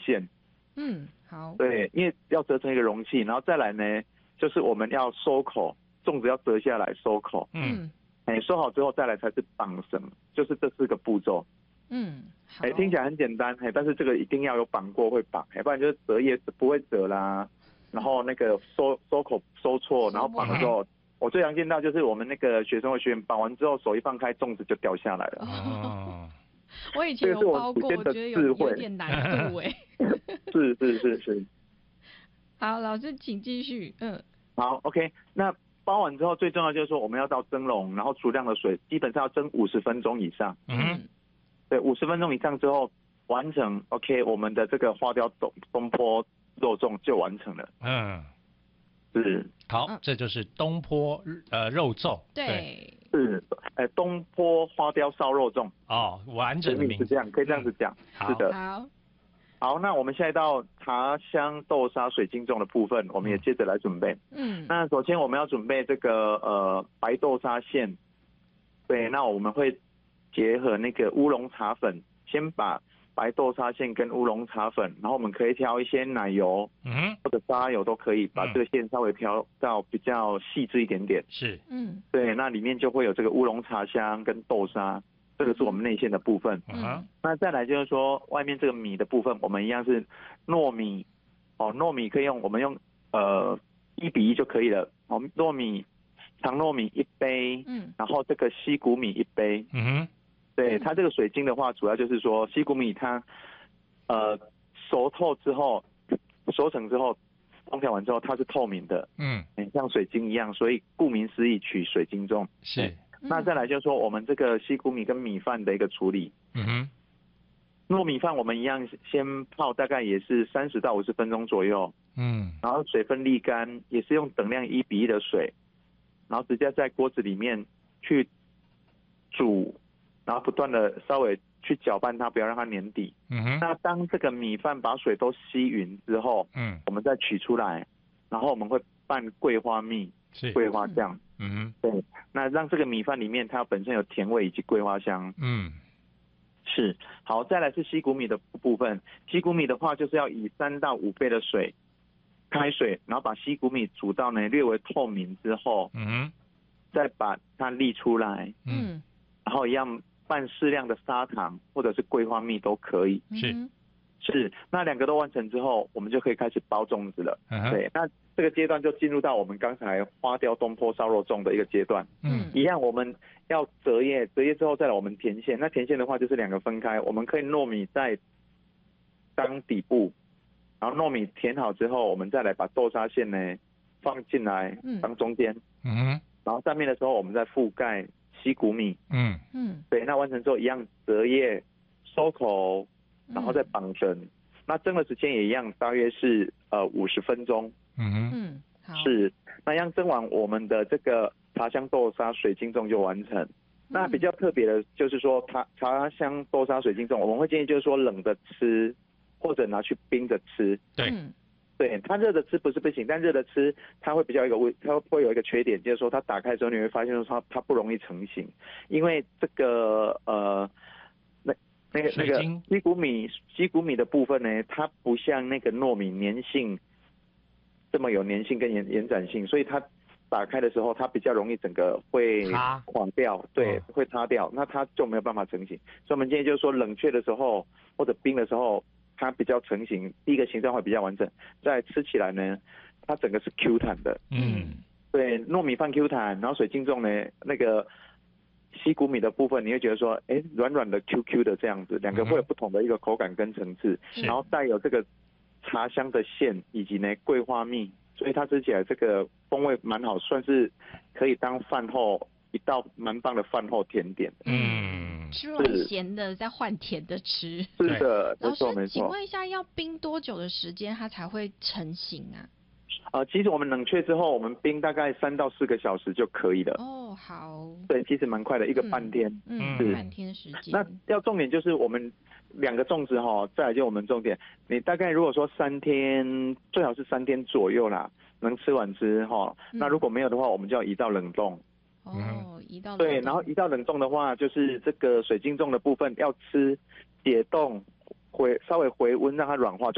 线。 好。 对，因为要折成一个容器，然后再来呢，就是我们要收口，粽子要折下来收口。收好之后再来才是绑绳，就是这4个步骤。听起来很简单，但是这个一定要有绑过会绑，不然就是折叶不会折啦。然后那个收口收错，然后绑的时候，我最常见到就是我们那个学生会学员绑完之后手一放开，粽子就掉下来了。 我以前有包过，我觉得有点难度哎。 是。 好，老师请继续。 好 ，OK， 那包完之后最重要就是说我们要到蒸笼，然后足量的水，基本上要蒸50分钟以上。对，50分钟以上之后完成 ，OK， 我们的这个花雕东坡肉粽就完成了。是。 好，这就是东坡肉粽。 对。 是，东坡花雕烧肉粽。 完整的名字是这样，可以这样子讲。是的。好，那我们现在到茶香豆沙水晶粽的部分，我们也接着来准备。那首先我们要准备这个白豆沙馅。对，那我们会结合那个乌龙茶粉，先把白豆沙馅跟乌龙茶粉，然后我们可以调一些奶油，或者沙油都可以，把这个馅稍微调到比较细致一点点。 是。 对，那里面就会有这个乌龙茶香跟豆沙。这个是我们内馅的部分。那再来就是说外面这个米的部分，我们一样是糯米。糯米可以我们用1:1就可以了。糯米长糯米1杯，然后这个西谷米1杯。对，它这个水晶的话，主要就是说西谷米它熟透之后，熟成之后，烹调完之后它是透明的，像水晶一样，所以顾名思义取水晶粽。 是。 那再来就是说我们这个西谷米跟米饭的一个处理。糯米饭我们一样先泡大概也是30到50分钟左右。然后水分沥干，也是用等量1:1的水，然后直接在锅子里面去煮，然后不断的稍微去搅拌它，不要让它粘底。那当这个米饭把水都吸匀之后，我们再取出来，然后我们会拌桂花蜜、桂花酱。对，那让这个米饭里面它本身有甜味以及桂花香。是。好，再来是西谷米的部分。西谷米的话就是要以3到5杯的水，开水，然后把西谷米煮到呢略微透明之后，再把它沥出来。然后一样拌适量的砂糖或者是桂花蜜都可以。是。那2个都完成之后，我们就可以开始包粽子了。对，那这个阶段就进入到我们刚才花雕东坡烧肉粽的一个阶段。一样我们要折叶，折叶之后再来我们填馅。那填馅的话就是2个分开，我们可以糯米在当底部，然后糯米填好之后，我们再来把豆沙馅呢放进来当中间。然后上面的时候我们再覆盖西谷米。对，那完成之后一样折叶收口，然后再绑绳。那蒸的时间也一样，大约是50分钟。是。那样蒸完我们的这个茶香豆沙水晶粽就完成。那比较特别的就是说茶香豆沙水晶粽，我们会建议就是说冷的吃，或者拿去冰着吃。对，它热的吃不是不行，但热的吃它会比较它会有一个缺点，就是说它打开之后你会发现说它不容易成型，因为这个那个西谷米的部分呢，它不像那个糯米粘性这么有粘性跟延展性，所以它打开的时候它比较容易整个会垮掉。对，会塌掉，那它就没有办法成型。所以我们建议就是说冷却的时候或者冰的时候它比较成型，第一个形状会比较完整，再吃起来呢它整个是 Q 弹的。对，糯米饭 Q 弹，然后水晶粽呢那个西谷米的部分你会觉得说软软的 QQ 的这样子，2个会有不同的一个口感跟层次。然后带有这个茶香的馅以及呢桂花蜜，所以它吃起来这个风味蛮好，算是可以当饭后一道蛮棒的饭后甜点。 吃完咸的再换甜的吃。 是的， 老师没错。 请问一下，要冰多久的时间它才会成型啊？ 其实我们冷却之后，我们冰大概3到4个小时就可以了。 好。对， 其实蛮快的，一个半天。 半天时间。 那要重点就是我们2个粽子再来就我们重点，你大概如果说3天，最好是3天左右啦，能吃完吃那如果没有的话，我们就要移到冷冻。 移到冷冻。 对，然后移到冷冻的话，就是这个水晶粽的部分要吃解冻，稍微回温让它软化。